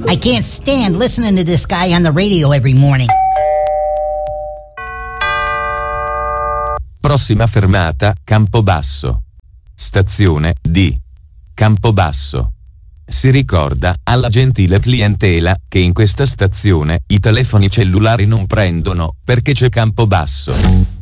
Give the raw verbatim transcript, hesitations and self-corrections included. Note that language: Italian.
I can't stand listening to this guy on the radio every morning. Prossima fermata, Campobasso. Stazione D. Campobasso. Si ricorda alla gentile clientela che in questa stazione i telefoni cellulari non prendono perché c'è Campobasso.